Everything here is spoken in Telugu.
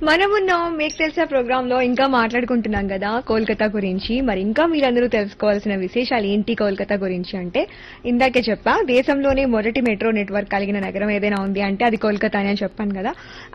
మనమున్నాం మీకు తెలిసిన ప్రోగ్రామ్ లో ఇంకా మాట్లాడుకుంటున్నాం కదా కోల్కతా గురించి. మరి ఇంకా మీరందరూ తెలుసుకోవాల్సిన విశేషాలు ఏంటి కోల్కతా గురించి అంటే, ఇందాకే చెప్పా దేశంలోనే మొదటి మెట్రో నెట్వర్క్ కలిగిన నగరం ఏదైనా ఉంది అంటే అది కోల్కతా అని చెప్పాను కదా.